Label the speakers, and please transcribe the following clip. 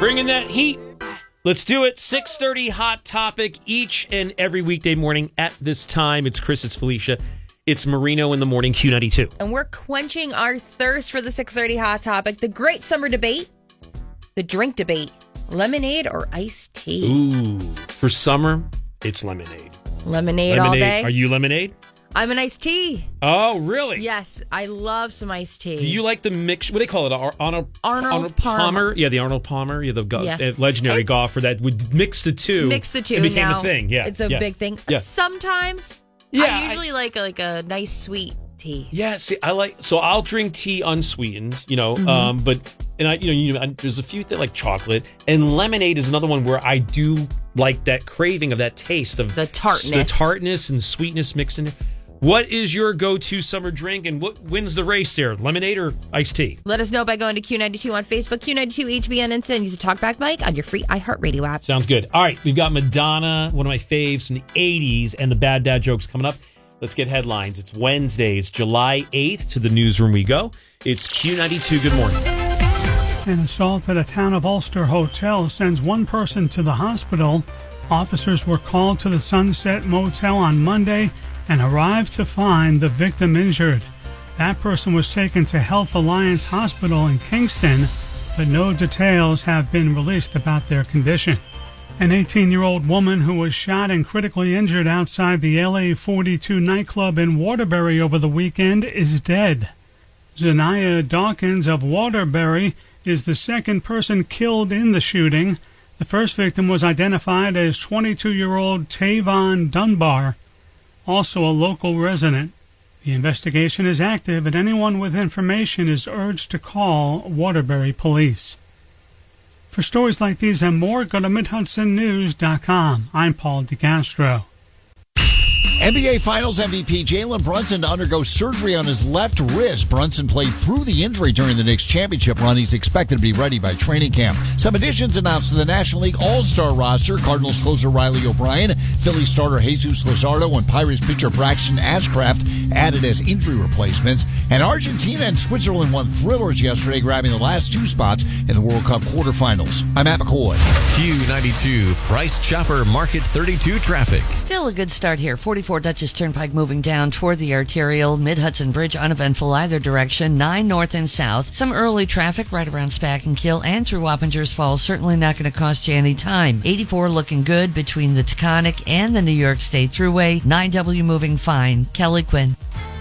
Speaker 1: Bringing that heat. Let's do it. 6:30 Hot Topic each and every weekday morning at this time. It's Chris, it's Felicia. It's Marino in the morning, Q92.
Speaker 2: And we're quenching our thirst for the 6:30 Hot Topic. The great summer debate. The drink debate. Lemonade or iced tea?
Speaker 1: Ooh, for summer, it's lemonade.
Speaker 2: Lemonade all day.
Speaker 1: Are you lemonade?
Speaker 2: I'm an iced tea.
Speaker 1: Oh, really?
Speaker 2: Yes, I love some iced tea.
Speaker 1: Do you like the mix? What do they call it?
Speaker 2: Arnold Palmer.
Speaker 1: Yeah, the Arnold Palmer. Yeah, the legendary golfer that would mix the two.
Speaker 2: Mix the two.
Speaker 1: It became
Speaker 2: now,
Speaker 1: a thing. Yeah,
Speaker 2: it's a big thing.
Speaker 1: Yeah.
Speaker 2: Sometimes, I usually like a nice sweet tea.
Speaker 1: Yeah, see, I'll drink tea unsweetened. But there's a few that like chocolate, and lemonade is another one where I do like that craving of that taste of
Speaker 2: the tartness
Speaker 1: and sweetness mixed in. What is your go-to summer drink, and what wins the race there? Lemonade or iced tea?
Speaker 2: Let us know by going to Q92 on Facebook, Q92HB on Insta, and use the TalkBack mic on your free iHeartRadio app.
Speaker 1: Sounds good. All right, we've got Madonna, one of my faves from the 80s, and the Bad Dad jokes coming up. Let's get headlines. It's Wednesday. It's July 8th. To the newsroom we go. It's Q92. Good morning.
Speaker 3: An assault at a town of Ulster hotel sends one person to the hospital. Officers were called to the Sunset Motel on Monday and arrived to find the victim injured. That person was taken to Health Alliance Hospital in Kingston, but no details have been released about their condition. An 18-year-old woman who was shot and critically injured outside the LA 42 nightclub in Waterbury over the weekend is dead. Zanaya Dawkins of Waterbury is the second person killed in the shooting. The first victim was identified as 22-year-old Tavon Dunbar, also a local resident. The investigation is active, and anyone with information is urged to call Waterbury Police. For stories like these and more, go to MidHudsonNews.com. I'm Paul DeCastro.
Speaker 4: NBA Finals MVP Jalen Brunson to undergo surgery on his left wrist. Brunson played through the injury during the Knicks championship run. He's expected to be ready by training camp. Some additions announced to the National League All-Star roster. Cardinals closer Riley O'Brien, Phillies starter Jesus Luzardo, and Pirates pitcher Braxton Ashcraft added as injury replacements. And Argentina and Switzerland won thrillers yesterday, grabbing the last two spots in the World Cup quarterfinals. I'm Matt McCoy.
Speaker 5: Q92, Price Chopper Market 32 traffic.
Speaker 6: Still a good start here. 44 Dutchess Turnpike moving down toward the arterial. Mid-Hudson Bridge uneventful either direction. 9 north and south. Some early traffic right around Spack and Kill and through Wappingers Falls. Certainly not going to cost you any time. 84 looking good between the Taconic and the New York State Thruway. 9W moving fine. Kelly Quinn.